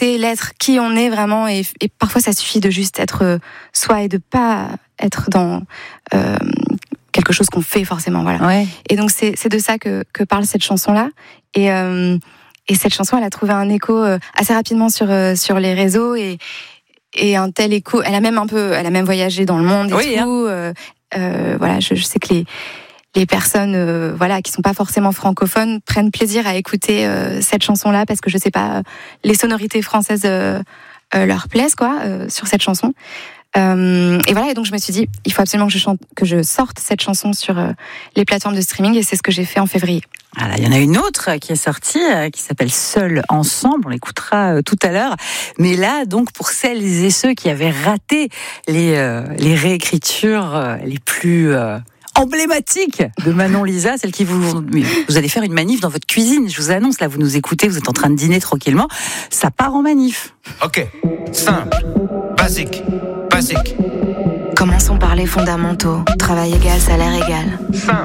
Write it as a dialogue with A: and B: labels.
A: rester, l'être qui on est vraiment. Et parfois, ça suffit de juste être soi et de pas être dans quelque chose qu'on fait forcément. Voilà.
B: Ouais.
A: Et donc, c'est de ça que parle cette chanson-là. Et cette chanson, elle a trouvé un écho assez rapidement sur les réseaux et un tel écho. Elle a même voyagé dans le monde et tout. Voilà, je sais que les personnes voilà, qui sont pas forcément francophones prennent plaisir à écouter cette chanson-là parce que je sais pas, les sonorités françaises leur plaisent quoi sur cette chanson. Et voilà, et donc je me suis dit, il faut absolument que je sorte cette chanson sur les plateformes de streaming, et c'est ce que j'ai fait en février.
B: Alors, il y en a une autre qui est sortie, qui s'appelle Seul Ensemble, on l'écoutera tout à l'heure. Mais là, donc, pour celles et ceux qui avaient raté les réécritures les plus emblématique de Manon Lisa, celle qui vous allez faire une manif dans votre cuisine. Je vous annonce, là, vous nous écoutez, vous êtes en train de dîner tranquillement. Ça part en manif.
C: Ok, simple, basique.
D: Commençons par les fondamentaux. Travail égal, salaire égal.
C: Simple.